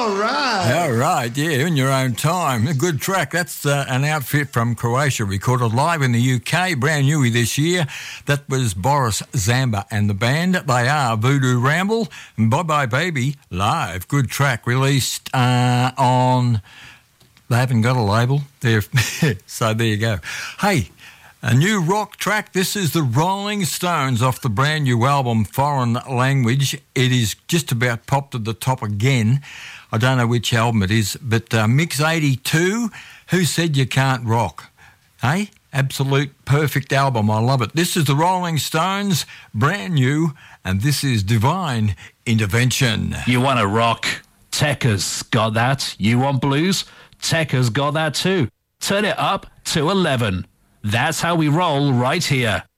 All right. All right, yeah, in your own time. A good track. That's an outfit from Croatia, recorded live in the UK, brand new this year. That was Boris Zamba and the band. They are Voodoo Ramble. Bye Bye Baby, live. Good track, released on... They haven't got a label. So there you go. Hey, a new rock track. This is the Rolling Stones off the brand new album Foreign Language. It is just about popped to the top again. I don't know which album it is, but Mix 82, Who Said You Can't Rock? Hey, absolute perfect album. I love it. This is the Rolling Stones, brand new, and this is Divine Intervention. You want to rock? Tekka's got that. You want blues? Tekka's got that too. Turn it up to 11. That's how we roll right here.